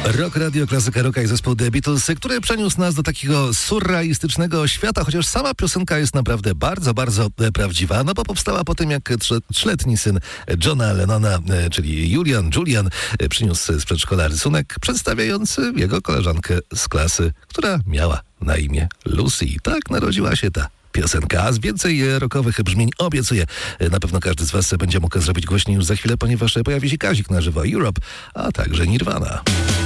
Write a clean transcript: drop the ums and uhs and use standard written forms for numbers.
Rock Radio, klasyka rocka i zespół The Beatles, który przeniósł nas do takiego surrealistycznego świata, chociaż sama piosenka jest naprawdę bardzo, bardzo prawdziwa, no bo powstała po tym, jak trzyletni syn Johna Lennona, czyli Julian, przyniósł z przedszkola rysunek przedstawiający jego koleżankę z klasy, która miała na imię Lucy. I tak narodziła się ta piosenka, a z więcej rockowych brzmień obiecuję. Na pewno każdy z was będzie mógł zrobić głośniej już za chwilę, ponieważ pojawi się Kazik na żywo Europe, a także Nirvana.